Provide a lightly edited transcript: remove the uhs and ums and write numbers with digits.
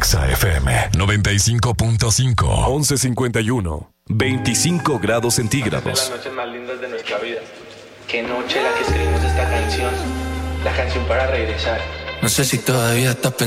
Exa FM 95.5. 11:51. 25 grados centígrados. Las noches más lindas de nuestra vida. Qué noche la que escribimos esta canción. La canción para regresar. No sé si todavía estás pensando